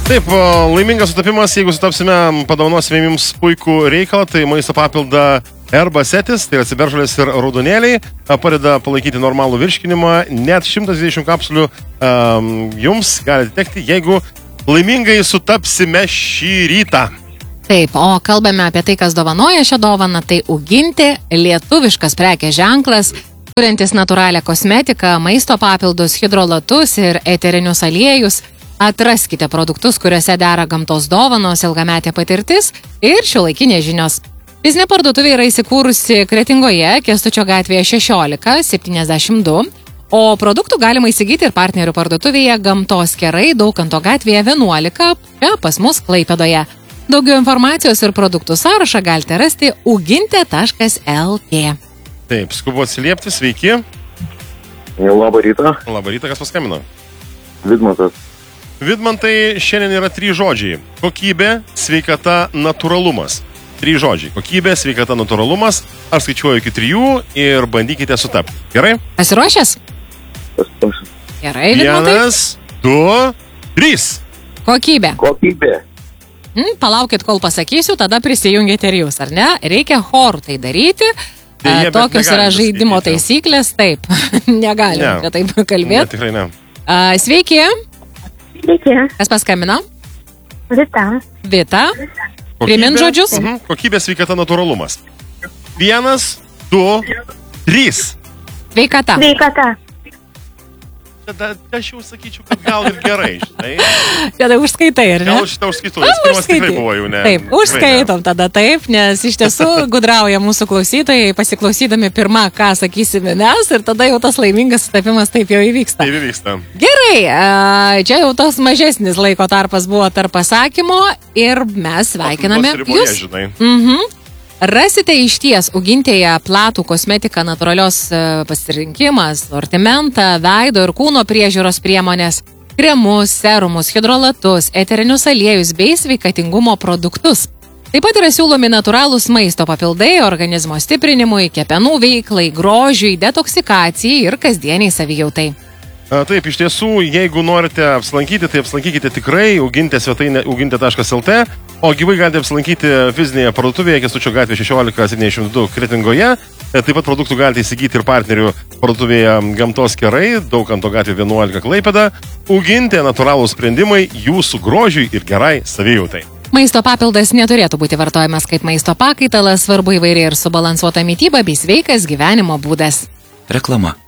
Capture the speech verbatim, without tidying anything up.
Taip, laimingas sutapimas, jeigu sutapsime, padovanosime jums puikų reikalą, tai maisto papildą Herba Setis, tai yra ciberžolės ir raudonėliai, padeda palaikyti normalų virškinimą, net šimtas dvidešimt kapsulių um, jums gali tekti, jeigu laimingai sutapsime šį rytą. Taip, o kalbame apie tai, kas dovanoja šią dovaną, tai Uginti, lietuviškas prekės ženklas, turintis natūralią kosmetiką, maisto papildus, hidrolatus ir eterinius aliejus. Atraskite produktus, kuriuose dera gamtos dovanos, ilgametė patirtis ir šiuolaikinės žinios. Fizinė parduotuvė yra įsikūrusi Kretingoje, Kęstučio gatvėje šešiolika septyniasdešimt du, o produktų galima įsigyti ir partnerių parduotuvėje Gamtos kerai, Daukanto gatvėje vienuolika, čia pas mus Klaipėdoje. Daugiau informacijos ir produktų sąrašą galite rasti uginte taškas lt. Taip, skubu atsiliepti, sveiki. Labą rytą. Labą rytą, kas paskambino? Vidmantas. Vidmantai, šiandien yra trys žodžiai. Kokybė, sveikata, natūralumas. Trys žodžiai. Kokybė, sveikata, natūralumas. Aš skaičiuoju iki trijų ir bandykite sutapti. Gerai? Pasiruošęs? Pasiruošęs. Gerai, Vidmantai. Vienas, du, trys. Kokybė. Kokybė. Hmm, palaukit, kol pasakysiu, tada prisijungite ir jūs, ar ne? Reikia chorų tai daryti. Deja, bet Tokios yra negalim žaidimo paskaityti. taisyklės, taip. Negalim Ne. apie taip Ne, kalbėti. tikrai ne. A, Sveiki. Sveiki, Kas paskambino? Vita. Vita. Kokybė, Primint žodžius? mhm, kokybė, sveikata, natūralumas. Vienas, du, trys. Sveikata. Sveikata. Tada aš jau sakyčiau, kad gal ir gerai, žinai. Tada užskaitai, ar ne? Gal šitą užskaitau, nes pirmas tikrai buvo jau ne. Taip, užskaitom tada taip, nes iš tiesų gudrauja mūsų klausytojai, pasiklausydami pirmą, ką sakysime mes, ir tada jau tas laimingas sutapimas taip jau įvyksta. Taip įvyksta. Gerai, a, čia jau tas mažesnis laiko tarpas buvo tarp pasakymo ir mes sveikiname Riboje, jūs. žinai. Mhm. Rasite iš ties Ugintėje platų kosmetiką, natūralios e, pasirinkimas, sortimentą, veido ir kūno priežiūros priemonės, kremus, serumus, hidrolatus, eterinius aliejus bei sveikatingumo produktus. Taip pat yra siūlomi natūralūs maisto papildai organizmo stiprinimui, kepenų veiklai, grožiui, detoksikacijai ir kasdieniai savijautai. A, Taip, iš tiesų, jeigu norite apsilankyti, tai apsilankykite tikrai uginte svetainę uginte taškas lt, o gyvai galite apsilankyti fizinėje parduotuvėje Kęstučio gatvėje šešiolika septyniasdešimt du Kretingoje. E, Taip pat produktų galite įsigyti ir partnerių parduotuvėje Gamtos kerai, Daukanto gatvėje vienuolika Klaipėda. Uginte natūralūs sprendimai jūsų grožiui ir gerai savijautai. Maisto papildas neturėtų būti vartojamas kaip maisto pakaitalas, svarbu įvairiai ir subalansuota mytyba bei sveikas gyvenimo būdas. Reklama.